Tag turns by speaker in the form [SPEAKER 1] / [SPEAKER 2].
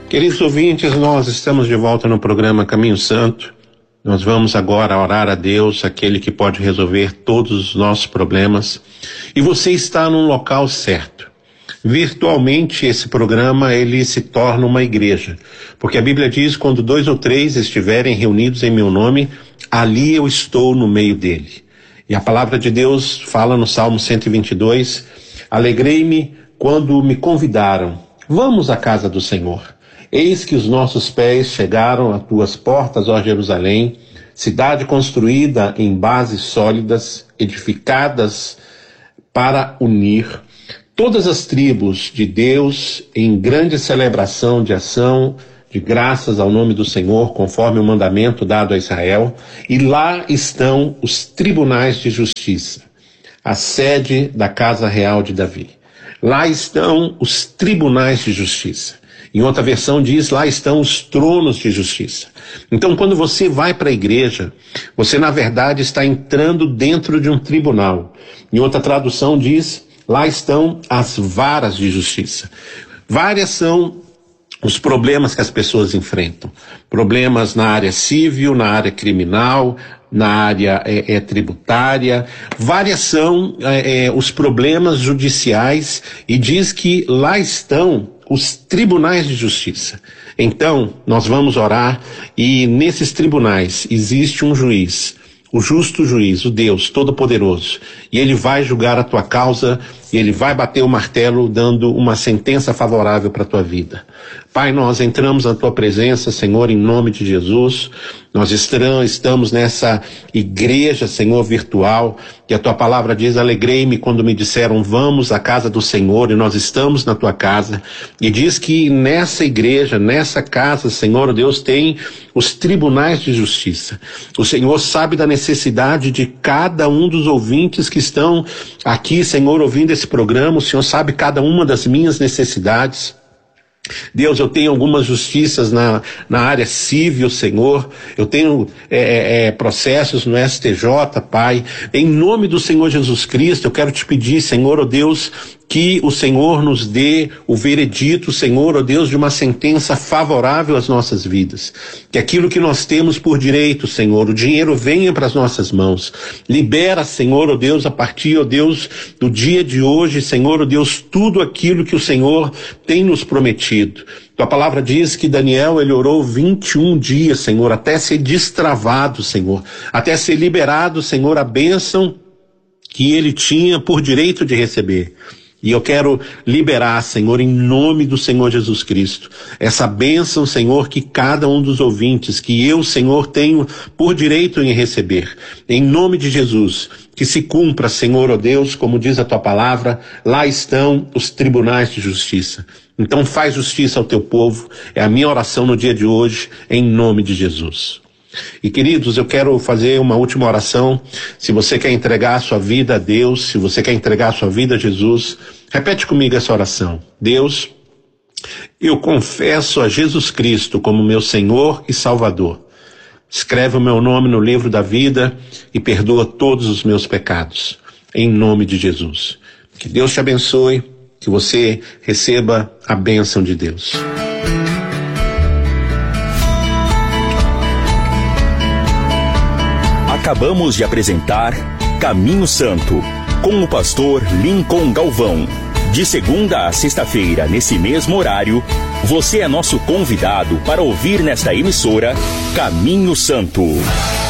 [SPEAKER 1] Queridos ouvintes, nós estamos de volta no programa Caminho Santo. Nós vamos agora orar a Deus, aquele que pode resolver todos os nossos problemas. E você está num local certo. Virtualmente esse programa ele se torna uma igreja, porque a Bíblia diz: quando 2 ou 3 estiverem reunidos em meu nome, ali eu estou no meio dele. E a palavra de Deus fala no Salmo 122, alegrei-me quando me convidaram, vamos à casa do Senhor. Eis que os nossos pés chegaram a tuas portas, ó Jerusalém, cidade construída em bases sólidas, edificadas para unir todas as tribos de Deus em grande celebração de ação, de graças ao nome do Senhor, conforme o mandamento dado a Israel. E lá estão os tribunais de justiça, a sede da casa real de Davi. Lá estão os tribunais de justiça. Em outra versão diz, lá estão os tronos de justiça. Então, quando você vai para a igreja, você na verdade está entrando dentro de um tribunal. Em outra tradução diz, lá estão as varas de justiça. Várias são os problemas que as pessoas enfrentam. Problemas na área civil, na área criminal, na área tributária. Várias são os problemas judiciais, e diz que lá estão os tribunais de justiça. Então, nós vamos orar, e nesses tribunais existe um juiz, o justo juiz, o Deus Todo-Poderoso, e ele vai julgar a tua causa, e ele vai bater o martelo dando uma sentença favorável para a tua vida. Pai, nós entramos na tua presença, Senhor, em nome de Jesus. Nós estamos nessa igreja, Senhor, virtual, que a tua palavra diz, alegrei-me quando me disseram, vamos à casa do Senhor, e nós estamos na tua casa. E diz que nessa igreja, nessa casa, Senhor, Deus tem os tribunais de justiça. O Senhor sabe da necessidade de cada um dos ouvintes que estão aqui, Senhor, ouvindo esse programa. O Senhor sabe cada uma das minhas necessidades. Deus, eu tenho algumas justiças na área civil, Senhor, eu tenho processos no STJ, Pai. Em nome do Senhor Jesus Cristo, eu quero te pedir, Senhor, ó Deus, que o Senhor nos dê o veredito, Senhor, ó Deus, de uma sentença favorável às nossas vidas. Que aquilo que nós temos por direito, Senhor, o dinheiro venha para as nossas mãos. Libera, Senhor, ó Deus, a partir, ó Deus, do dia de hoje, Senhor, ó Deus, tudo aquilo que o Senhor tem nos prometido. Tua palavra diz que Daniel, ele orou 21 dias, Senhor, até ser destravado, Senhor, até ser liberado, Senhor, a bênção que ele tinha por direito de receber. E eu quero liberar, Senhor, em nome do Senhor Jesus Cristo, essa bênção, Senhor, que cada um dos ouvintes, que eu, Senhor, tenho por direito em receber. Em nome de Jesus, que se cumpra, Senhor, ó Deus, como diz a tua palavra, lá estão os tribunais de justiça. Então faz justiça ao teu povo, é a minha oração no dia de hoje, em nome de Jesus. E queridos, eu quero fazer uma última oração. Se você quer entregar a sua vida a Deus, se você quer entregar a sua vida a Jesus, repete comigo essa oração. Deus, eu confesso a Jesus Cristo como meu Senhor e Salvador. Escreve o meu nome no livro da vida e perdoa todos os meus pecados. Em nome de Jesus. Que Deus te abençoe, que você receba a bênção de Deus.
[SPEAKER 2] Acabamos de apresentar Caminho Santo, com o pastor Lincoln Galvão. De segunda a sexta-feira, nesse mesmo horário, você é nosso convidado para ouvir nesta emissora Caminho Santo.